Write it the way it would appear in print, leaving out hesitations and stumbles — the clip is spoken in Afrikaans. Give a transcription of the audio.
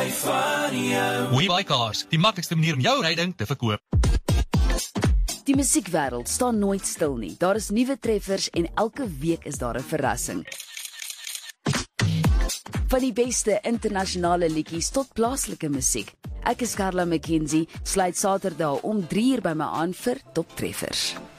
WeBuyCars, die maklikste manier om jou ryding te verkoop. Die musiekwêreld staan nooit stil nie. Daar is nuwe treffers en elke week is daar 'n verrassing. Van die beste internasionale liedjies tot plaaslike musiek. Ek is Carla McKenzie, sluit Saterdag om 3:00 by my aan vir Top Treffers.